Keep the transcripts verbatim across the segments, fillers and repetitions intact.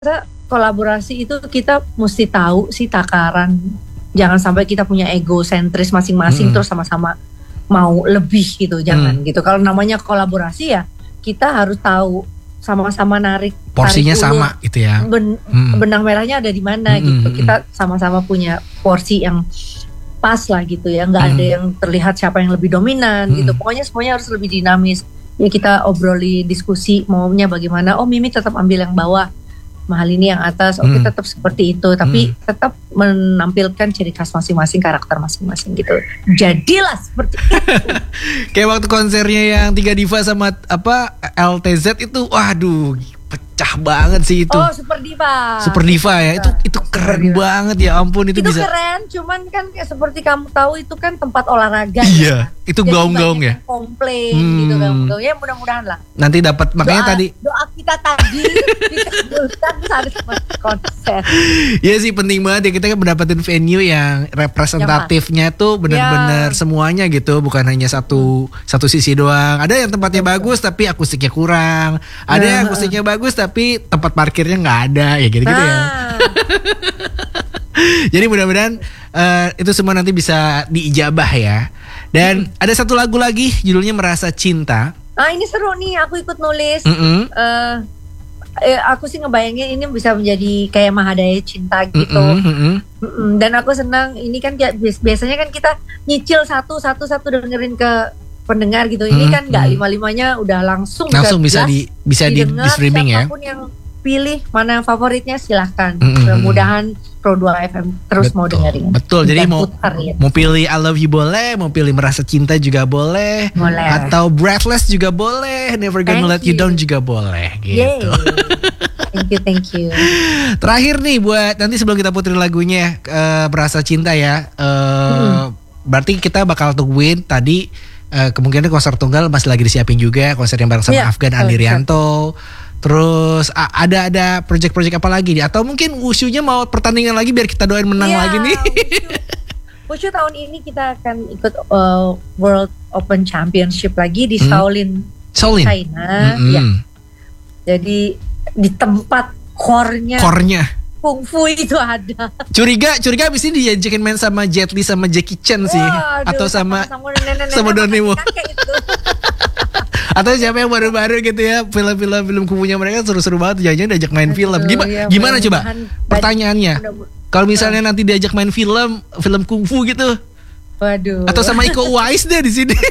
rasa kolaborasi itu kita mesti tahu sih takaran. Jangan sampai kita punya egosentris masing-masing hmm. terus sama-sama mau lebih gitu, jangan hmm. gitu. Kalau namanya kolaborasi ya kita harus tahu sama-sama narik porsinya sama gitu ya. Ben, hmm. benang merahnya ada di mana hmm. gitu. Kita sama-sama punya porsi yang pas lah gitu ya. Nggak hmm. ada yang terlihat siapa yang lebih dominan hmm. gitu. Pokoknya semuanya harus lebih dinamis. Ya kita obroli, diskusi maunya bagaimana. Oh Mimi tetap ambil yang bawah, mahal ini yang atas, oke okay, hmm. tetap seperti itu, tapi hmm. tetap menampilkan ciri khas masing-masing, karakter masing-masing gitu. Jadilah seperti itu. Kayak waktu konsernya yang Tiga Diva sama apa L T Z itu, waduh, pecah banget sih itu. Oh, Super Diva. Super Diva ya, itu itu keren banget ya ampun itu, itu bisa. Itu keren, cuman kan kayak seperti kamu tahu itu kan tempat olahraga. Iya, ya. Itu gaung-gaung ya. Komplain hmm. gitu gaung-gaung. Ya mudah-mudahan lah. Nanti dapat makanya doa, tadi doa kita tadi dikabulkan saat konser. Iya sih penting banget ya kita kan mendapatkan venue yang representatifnya tuh benar-benar ya. Semuanya gitu, bukan hanya satu hmm. satu sisi doang. Ada yang tempatnya Betul. bagus tapi akustiknya kurang. Ada nah. yang akustiknya bagus tapi tempat parkirnya nggak ada ya gitu-gitu nah. ya. Jadi mudah-mudahan uh, itu semua nanti bisa diijabah ya. Dan hmm. ada satu lagu lagi judulnya Merasa Cinta. Ah ini seru nih, aku ikut nulis. Mm-hmm. Uh, eh, aku sih ngebayangin ini bisa menjadi kayak Mahadaya Cinta gitu. Mm-hmm. Mm-mm. Dan aku senang ini kan biasanya kan kita nyicil satu satu satu dengerin ke pendengar gitu. Ini mm-hmm. kan nggak lima-limanya udah langsung langsung bisa di bisa di, di streaming ya. Siapapun yang pilih mana favoritnya silahkan. Mm-hmm. Mudah-mudahan Pro dua F M terus betul, mau dengerin. Betul. Jadi mau putar, ya. mau pilih I Love You boleh, mau pilih Merasa Cinta juga boleh, boleh. Atau Breathless juga boleh, Never Gonna Thank Let You. you Down juga boleh gitu. Thank you, thank you. Terakhir nih buat nanti sebelum kita puterin lagunya uh, Merasa Cinta ya. Uh, hmm. Berarti kita bakal tungguin tadi uh, kemungkinan konser tunggal masih lagi disiapin juga, konser yang bareng sama yeah, Afgan Andrianto. Terus ada ada project-project apa lagi nih? Atau mungkin Wushu-nya mau pertandingan lagi biar kita doain menang yeah, lagi nih. Wushu tahun ini kita akan ikut uh, World Open Championship lagi di hmm. Shaolin, Shaolin, China. Mm-hmm. Ya. Jadi di tempat core-nya, core-nya kungfu itu ada. Curiga, curiga abis ini diajakin main sama Jet Li sama Jackie Chan sih, oh, aduh, atau sama sama, sama, sama Donimu. Atau siapa yang baru-baru gitu ya, film-film film kupunya mereka seru-seru banget, jangan-jangan diajak main film. Gimana ya, gimana coba? Pertanyaannya. Kalau misalnya nanti diajak main film, film kungfu gitu. Waduh. Atau sama Iko Uwais deh di sini.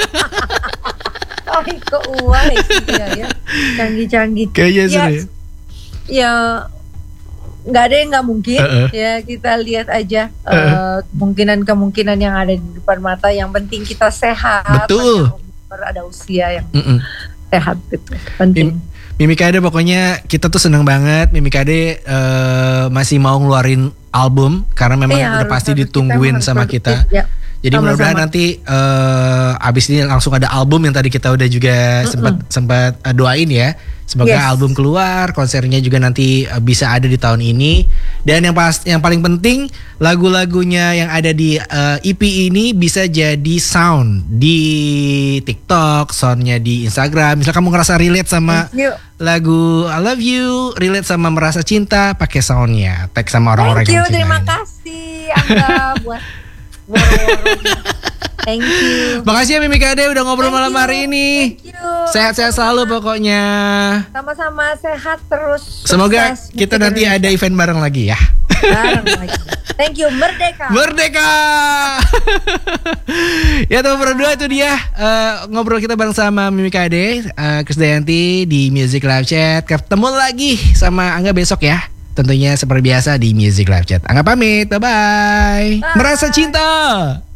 Oh, Iko Uwais ya, ya. Canggih-canggih. Kayaknya seru ya. Ya nggak ada yang nggak mungkin. Uh-uh. Ya kita lihat aja uh-uh. uh, kemungkinan-kemungkinan yang ada di depan mata. Yang penting kita sehat. Betul. Ada usia yang Mm-mm. sehat gitu, penting. Mimi Kade pokoknya kita tuh seneng banget. Mimi Kade uh, masih mau ngeluarin album karena memang iya, udah harus, pasti harus ditungguin kita, sama kita. Ya. Jadi mudah-mudahan nanti uh, abis ini langsung ada album yang tadi kita udah juga sempat sempat uh, doain ya. Semoga yes. album keluar, konsernya juga nanti uh, bisa ada di tahun ini. Dan yang pas yang paling penting lagu-lagunya yang ada di uh, E P ini bisa jadi sound di TikTok, soundnya di Instagram. Misal kamu ngerasa relate sama lagu I Love You, relate sama Merasa Cinta, pakai soundnya, tag sama orang-orang yang cintai. Terima kasih Angga buat thank you. Makasih ya Mimi Kade udah ngobrol thank malam you. hari ini. Sehat-sehat selalu pokoknya. Sama-sama sehat terus. Semoga sukses. Kita nanti ada event bareng lagi ya. Bareng lagi. Thank you, Merdeka. Merdeka. Ya teman berdua itu dia uh, ngobrol kita bareng sama Mimi Kade, uh, Krisdayanti di Music Live Chat. Ketemu lagi sama Angga besok ya. Tentunya seperti biasa di Music Live Chat. Angga pamit, bye-bye. Bye. Merasa Cinta.